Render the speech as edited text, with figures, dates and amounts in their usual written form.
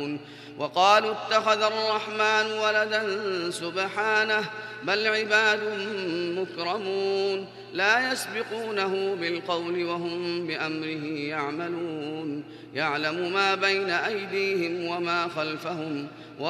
وقالوا اتخذ الرحمن ولدا سبحانه بل عباد مكرمون لا يسبقونه بالقول وهم بأمره يعملون يعلم ما بين أيديهم وما خلفهم